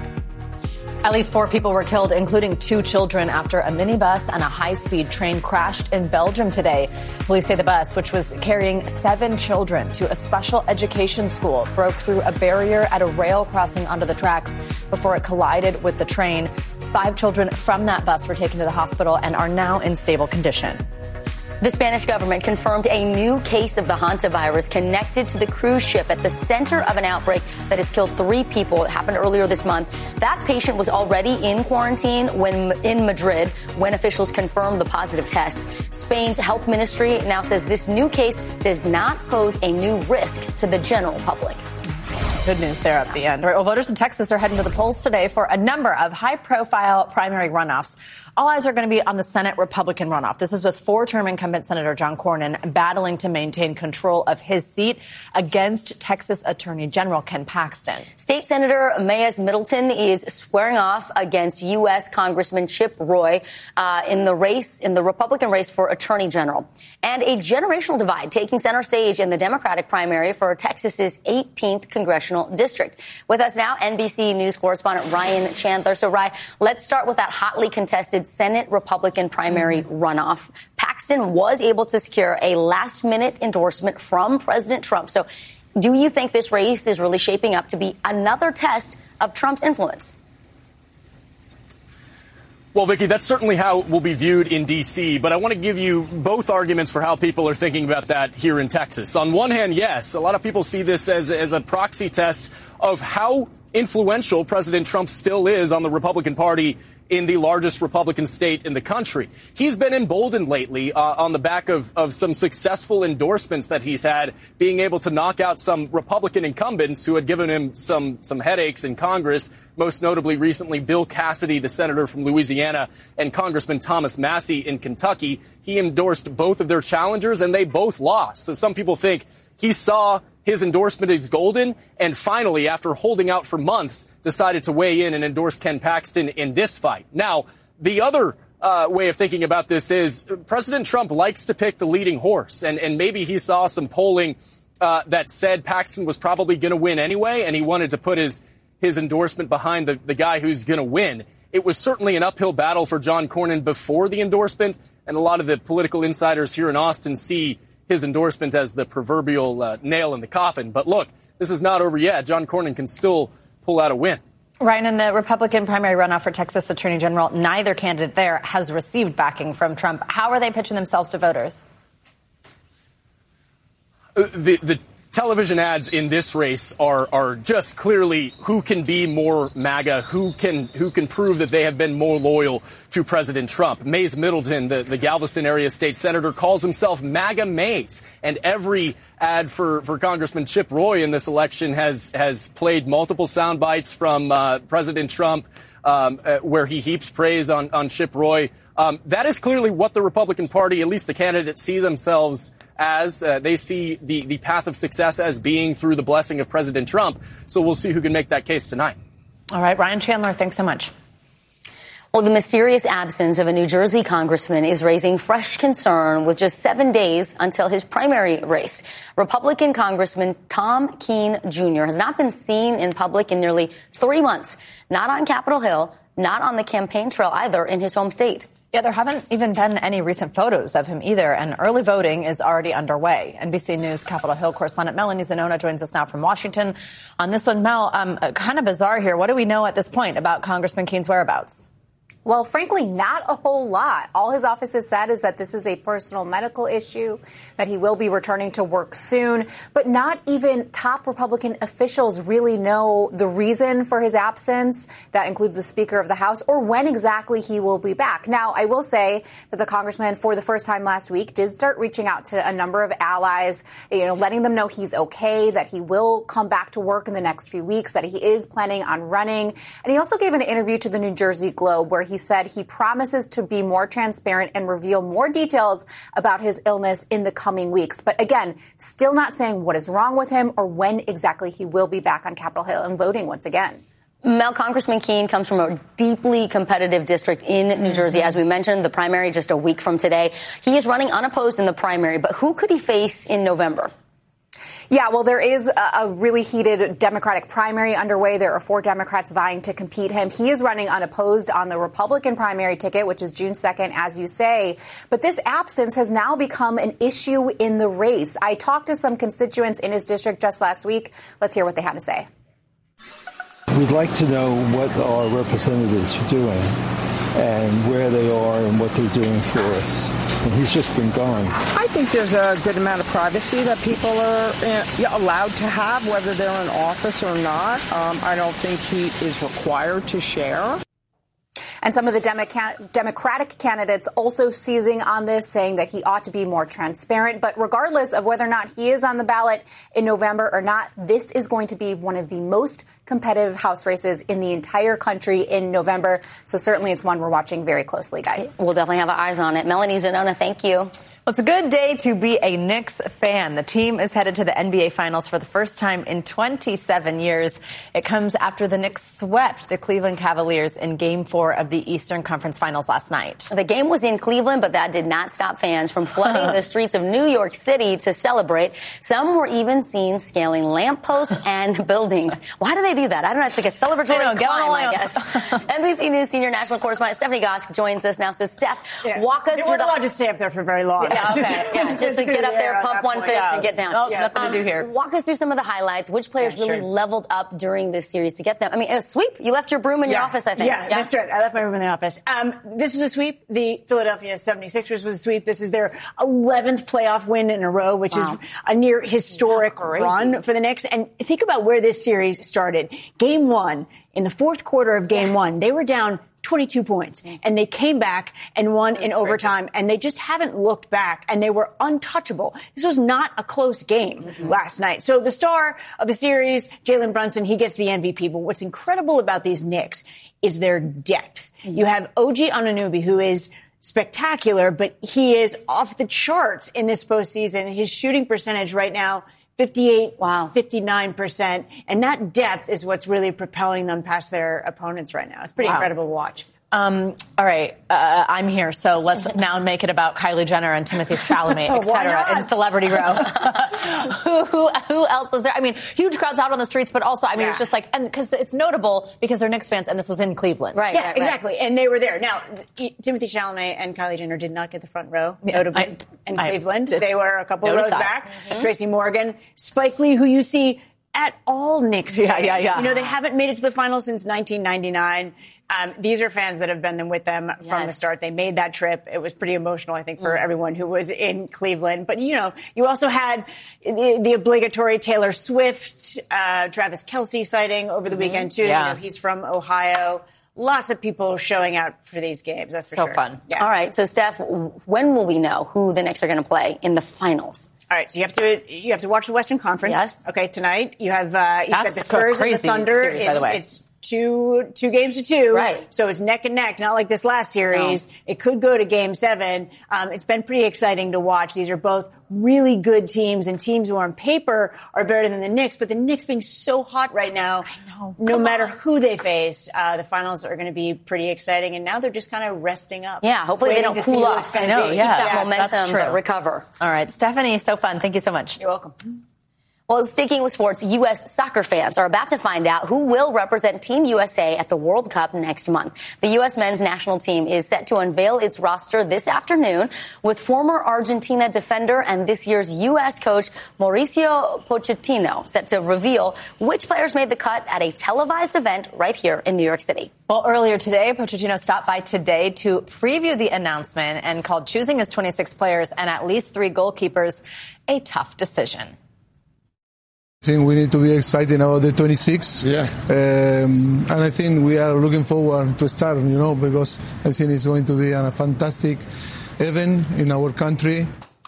At least four people were killed, including two children, after a minibus and a high-speed train crashed in Belgium today. Police say the bus, which was carrying seven children to a special education school, broke through a barrier at a rail crossing onto the tracks before it collided with the train. Five children from that bus were taken to the hospital and are now in stable condition. The Spanish government confirmed a new case of the hantavirus connected to the cruise ship at the center of an outbreak that has killed three people. It happened earlier this month. That patient was already in quarantine when in Madrid when officials confirmed the positive test. Spain's health ministry now says this new case does not pose a new risk to the general public. Good news there at the end. All right, well, voters in Texas are heading to the polls today for a number of high-profile primary runoffs. All eyes are going to be on the Senate Republican runoff. This is with four-term incumbent Senator John Cornyn battling to maintain control of his seat against Texas Attorney General Ken Paxton. State Senator Mayes Middleton is squaring off against U S Congressman Chip Roy uh, in the race, in the Republican race for Attorney General. And a generational divide taking center stage in the Democratic primary for Texas's eighteenth congressional district. With us now, N B C News correspondent Ryan Chandler. So, Ryan, let's start with that hotly contested Senate Republican primary runoff. Paxton was able to secure a last-minute endorsement from President Trump. So do you think this race is really shaping up to be another test of Trump's influence? Well, Vicki, that's certainly how it will be viewed in D C, but I want to give you both arguments for how people are thinking about that here in Texas. On one hand, yes, a lot of people see this as, as a proxy test of how influential President Trump still is on the Republican Party in the largest Republican state in the country. He's been emboldened lately uh, on the back of, of some successful endorsements that he's had, being able to knock out some Republican incumbents who had given him some, some headaches in Congress, most notably recently Bill Cassidy, the senator from Louisiana, and Congressman Thomas Massie in Kentucky. He endorsed both of their challengers, and they both lost. So some people think he saw his endorsement is golden, and finally, after holding out for months, decided to weigh in and endorse Ken Paxton in this fight. Now, the other uh, way of thinking about this is President Trump likes to pick the leading horse, and, and maybe he saw some polling uh, that said Paxton was probably going to win anyway, and he wanted to put his, his endorsement behind the, the guy who's going to win. It was certainly an uphill battle for John Cornyn before the endorsement, and a lot of the political insiders here in Austin see his endorsement as the proverbial uh, nail in the coffin. But look, this is not over yet. John Cornyn can still pull out a win. Ryan, in the Republican primary runoff for Texas Attorney General, neither candidate there has received backing from Trump. How are they pitching themselves to voters? Uh, the, the television ads in this race are are just clearly who can be more MAGA, who can who can prove that they have been more loyal to President Trump. Mays Middleton, the, the Galveston area state senator, calls himself MAGA Mays, and every ad for, for Congressman Chip Roy in this election has has played multiple sound bites from uh, President Trump, um, uh, where he heaps praise on on Chip Roy. Um, that is clearly what the Republican Party, at least the candidates, see themselves as. Uh, they see the, the path of success as being through the blessing of President Trump. So we'll see who can make that case tonight. All right, Ryan Chandler, thanks so much. Well, the mysterious absence of a New Jersey congressman is raising fresh concern with just seven days until his primary race. Republican Congressman Tom Keene Junior has not been seen in public in nearly three months, not on Capitol Hill, not on the campaign trail either in his home state. Yeah, there haven't even been any recent photos of him either, and early voting is already underway. N B C News Capitol Hill correspondent Melanie Zanona joins us now from Washington. On this one, Mel, um, kind of bizarre here. What do we know at this point about Congressman Keene's whereabouts? Well, frankly, not a whole lot. All his office has said is that this is a personal medical issue, that he will be returning to work soon. But not even top Republican officials really know the reason for his absence. That includes the Speaker of the House, or when exactly he will be back. Now, I will say that the congressman, for the first time last week, did start reaching out to a number of allies, you know, letting them know he's okay, that he will come back to work in the next few weeks, that he is planning on running. And he also gave an interview to the New Jersey Globe where he said he promises to be more transparent and reveal more details about his illness in the coming weeks. But again, still not saying what is wrong with him or when exactly he will be back on Capitol Hill and voting once again. Mel, Congressman Keene comes from a deeply competitive district in New Jersey. As we mentioned, the primary just a week from today. He is running unopposed in the primary, but who could he face in November? Yeah, well, there is a, a really heated Democratic primary underway. There are four Democrats vying to compete him. He is running unopposed on the Republican primary ticket, which is June second, as you say. But this absence has now become an issue in the race. I talked to some constituents in his district just last week. Let's hear what they had to say. We'd like to know what our representatives are doing and where they are and what they're doing for us. And he's just been gone. I think there's a good amount of privacy that people are uh, allowed to have, whether they're in office or not. Um, I don't think he is required to share. And some of the Demo- Democratic candidates also seizing on this, saying that he ought to be more transparent. But regardless of whether or not he is on the ballot in November or not, this is going to be one of the most competitive House races in the entire country in November. So certainly it's one we're watching very closely, guys. We'll definitely have our eyes on it. Melanie Zanona, thank you. Well, it's a good day to be a Knicks fan. The team is headed to the N B A Finals for the first time in twenty-seven years. It comes after the Knicks swept the Cleveland Cavaliers in Game four of the Eastern Conference Finals last night. The game was in Cleveland, but that did not stop fans from flooding the streets of New York City to celebrate. Some were even seen scaling lampposts and buildings. Why do they do that? I don't know. It's like a celebratory know, climb, I guess. N B C News senior national correspondent Stephanie Gosk joins us now. So, Steph, yeah. walk us you through weren't the... allowed to stay up there for very long. Yeah, okay. just, yeah, just to get up there, pump one fist, yeah. and get down. Oh, yeah. Nothing um, to do here. Walk us through some of the highlights. Which players yeah, really sure. leveled up during this series to get them? I mean, a sweep. You left your broom in yeah. your office, I think. Yeah, yeah, that's right. I left my room in the office. Um, this was a sweep. The Philadelphia seventy-sixers was a sweep. This is their eleventh playoff win in a row, which wow. is a near historic yeah, run for the Knicks. And think about where this series started. Game one, in the fourth quarter of game yes. one, they were down twenty-two points, and they came back and won in overtime, and they just haven't looked back, and they were untouchable. This was not a close game mm-hmm. last night. So the star of the series, Jalen Brunson, he gets the M V P. But what's incredible about these Knicks is their depth. Mm-hmm. You have O G Anunoby, who is spectacular, but he is off the charts in this postseason. His shooting percentage right now, fifty-eight, wow. fifty-nine percent. And that depth is what's really propelling them past their opponents right now. It's pretty wow. incredible to watch. Um, all right, uh, I'm here, so let's now make it about Kylie Jenner and Timothy Chalamet, et cetera, in Celebrity Row. who, who, who else was there? I mean, huge crowds out on the streets, but also, I mean, yeah. it's just like, and because it's notable because they're Knicks fans, and this was in Cleveland. Right, yeah, right, exactly, right. and they were there. Now, Timothy Chalamet and Kylie Jenner did not get the front row, yeah, notably, I, in I Cleveland. They were a couple rows that. back. Mm-hmm. Tracy Morgan, Spike Lee, who you see at all Knicks Yeah, fans. yeah, yeah. You know, they haven't made it to the finals since nineteen ninety-nine. Um, these are fans that have been with them yes. from the start. They made that trip. It was pretty emotional, I think, for mm. everyone who was in Cleveland. But, you know, you also had the, the obligatory Taylor Swift, uh, Travis Kelce sighting over the mm-hmm. weekend, too. Yeah. You know, he's from Ohio. Lots of people showing out for these games. That's for so sure. So fun. Yeah. All right. So, Steph, when will we know who the Knicks are going to play in the finals? All right, so you have to you have to watch the Western Conference. Yes. Okay, tonight you have uh, you've That's got the Spurs crazy and the Thunder. series, it's, by the way. it's two two games to two. Right. So it's neck and neck, not like this last series. No. It could go to game seven. Um, it's been pretty exciting to watch. These are both really good teams and teams who on paper are better than the Knicks, but the Knicks being so hot right now, I know. no Come matter on. who they face, uh, the finals are going to be pretty exciting. And now they're just kind of resting up. Yeah, hopefully they don't to see cool what off. it's gonna I know, be. yeah. Keep that Yeah, momentum, that's true. but recover. All right, Stephanie, so fun. Thank you so much. You're welcome. Well, sticking with sports, U S soccer fans are about to find out who will represent Team U S A at the World Cup next month. The U S men's national team is set to unveil its roster this afternoon with former Argentina defender and this year's U S coach Mauricio Pochettino set to reveal which players made the cut at a televised event right here in New York City. Well, earlier today, Pochettino stopped by today to preview the announcement and called choosing his twenty-six players and at least three goalkeepers a tough decision. I think we need to be excited about the twenty-six. Yeah. Um, and I think we are looking forward to start, you know, because I think it's going to be a fantastic event in our country.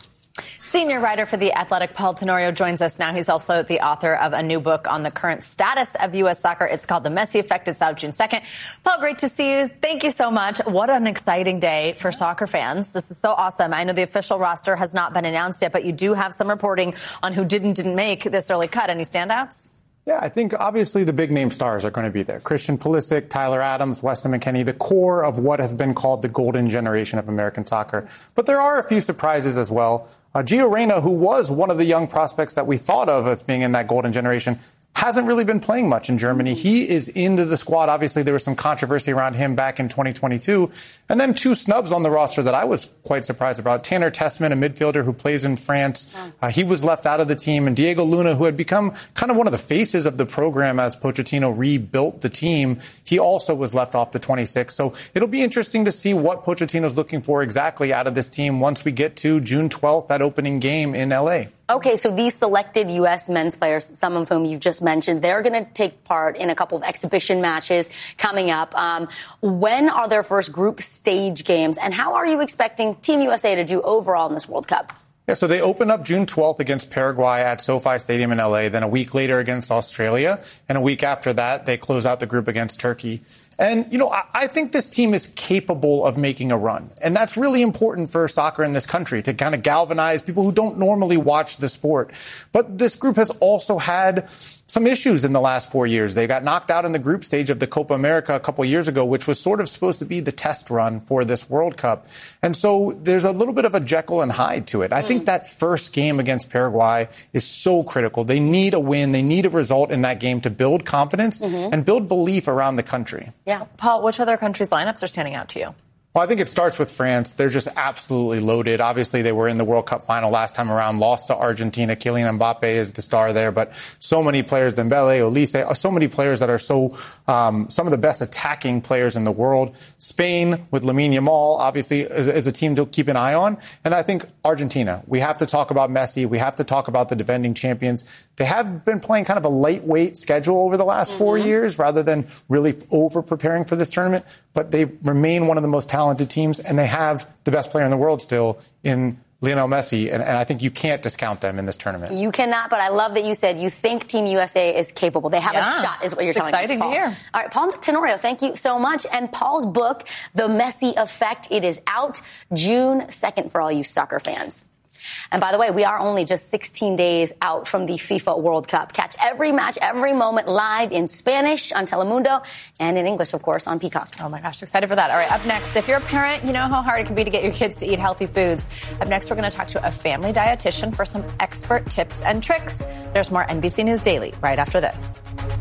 Senior writer for The Athletic, Paul Tenorio, joins us now. He's also the author of a new book on the current status of U S soccer. It's called The Messi Effect. It's out June second. Paul, great to see you. Thank you so much. What an exciting day for soccer fans. This is so awesome. I know the official roster has not been announced yet, but you do have some reporting on who didn't didn't make this early cut. Any standouts? Yeah, I think obviously the big name stars are going to be there. Christian Pulisic, Tyler Adams, Weston McKennie, the core of what has been called the golden generation of American soccer. But there are a few surprises as well. Uh, Gio Reyna, who was one of the young prospects that we thought of as being in that golden generation, hasn't really been playing much in Germany. He is into the squad. Obviously, there was some controversy around him back in twenty twenty-two. And then two snubs on the roster that I was quite surprised about. Tanner Tessman, a midfielder who plays in France. Uh, he was left out of the team. And Diego Luna, who had become kind of one of the faces of the program as Pochettino rebuilt the team, he also was left off the twenty-six. So it'll be interesting to see what Pochettino's looking for exactly out of this team once we get to June twelfth, that opening game in L A. Okay, so these selected U S men's players, some of whom you've just mentioned, they're going to take part in a couple of exhibition matches coming up. Um, when are their first group stage games, and how are you expecting Team U S A to do overall in this World Cup? Yeah, so they open up June twelfth against Paraguay at SoFi Stadium in L A, then a week later against Australia, and a week after that, they close out the group against Turkey. And, you know, I, I think this team is capable of making a run. And that's really important for soccer in this country, to kind of galvanize people who don't normally watch the sport. But this group has also had some issues in the last four years. They got knocked out in the group stage of the Copa America a couple years ago, which was sort of supposed to be the test run for this World Cup. And so there's a little bit of a Jekyll and Hyde to it. I mm. think that first game against Paraguay is so critical. They need a win. They need a result in that game to build confidence mm-hmm. and build belief around the country. Yeah. Paul, which other countries' lineups are standing out to you? Well, I think it starts with France. They're just absolutely loaded. Obviously, they were in the World Cup final last time around, lost to Argentina. Kylian Mbappe is the star there, but so many players, Dembele, Olise, so many players that are so um, some of the best attacking players in the world. Spain with Lamine Yamal, obviously, is, is a team to keep an eye on. And I think Argentina. We have to talk about Messi. We have to talk about the defending champions. They have been playing kind of a lightweight schedule over the last mm-hmm. four years rather than really over-preparing for this tournament, but they remain one of the most talented teams, and they have the best player in the world still in Lionel Messi, and, and I think you can't discount them in this tournament. You cannot, but I love that you said you think Team U S A is capable. They have yeah. a shot, is what you're it's telling us, exciting Paul. to hear. All right, Paul Tenorio, thank you so much. And Paul's book, The Messi Effect, it is out June second for all you soccer fans. And by the way, we are only just sixteen days out from the FIFA World Cup. Catch every match, every moment live in Spanish on Telemundo and in English, of course, on Peacock. Oh, my gosh. Excited for that. All right. Up next, if you're a parent, you know how hard it can be to get your kids to eat healthy foods. Up next, we're going to talk to a family dietitian for some expert tips and tricks. There's more N B C News Daily right after this.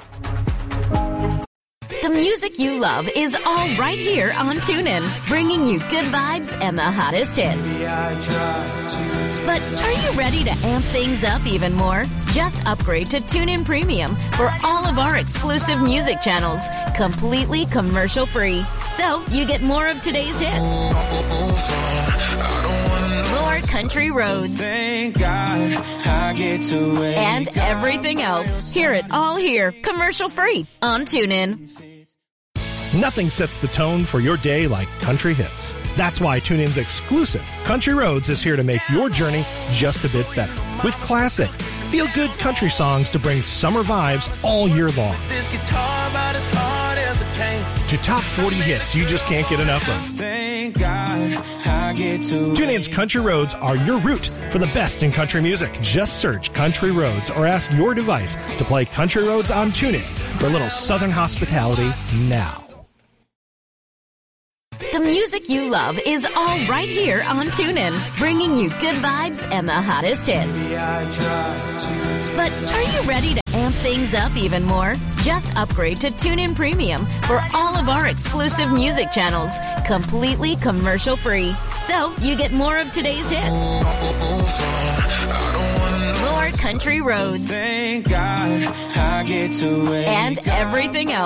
The music you love is all right here on TuneIn, bringing you good vibes and the hottest hits. Yeah, I try to But are you ready to amp things up even more? Just upgrade to TuneIn Premium for all of our exclusive music channels, completely commercial-free. So you get more of today's hits, more country roads, Thank God I get to wake and everything else. Hear it all here, commercial-free on TuneIn. Nothing sets the tone for your day like country hits. That's why TuneIn's exclusive Country Roads is here to make your journey just a bit better. With classic, feel-good country songs to bring summer vibes all year long. this guitar about as hard as it can. To top forty hits you just can't get enough of. Thank God I get to TuneIn's Country Roads are your route for the best in country music. Just search Country Roads or ask your device to play Country Roads on TuneIn for a little southern hospitality now. The music you love is all right here on TuneIn, bringing you good vibes and the hottest hits. But are you ready to amp things up even more? Just upgrade to TuneIn Premium for all of our exclusive music channels, completely commercial-free. So you get more of today's hits, more country roads, Thank God I get to wake and everything else.